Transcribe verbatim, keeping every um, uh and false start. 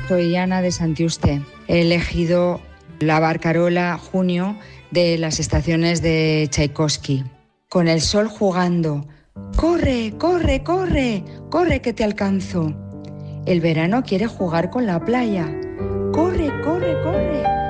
Soy Ana de Santiuste. He elegido la barcarola Junio de las estaciones de Tchaikovsky. Con el sol jugando. ¡Corre, corre, corre! ¡Corre que te alcanzo! El verano quiere jugar con la playa. ¡Corre, corre, corre!